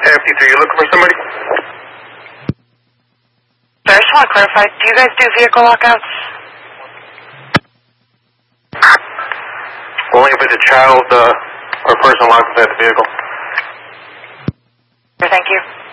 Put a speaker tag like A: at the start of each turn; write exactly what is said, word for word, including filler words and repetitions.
A: ten fifty-three, you looking for somebody?
B: I just want to clarify, do you guys do vehicle lockouts?
A: Only if it's a child uh, or a person locked inside the vehicle.
B: Thank you.